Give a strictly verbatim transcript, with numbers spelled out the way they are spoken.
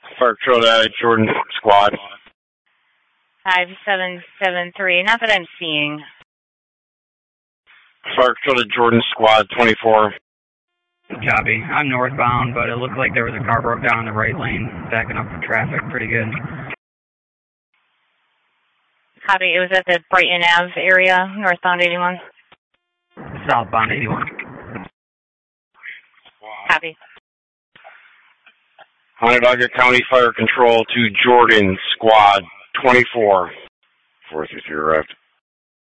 Fire control to Jordan Squad. five seven seven three, not that I'm seeing. Fire control to Jordan Squad twenty-four. Copy. I'm northbound, but it looked like there was a car broke down in the right lane, backing up for traffic pretty good. Copy. It was at the Brighton Ave area, northbound eighty-one. Southbound eighty-one. Copy. Onondaga County Fire Control to Jordan Squad twenty-four. four three three arrived.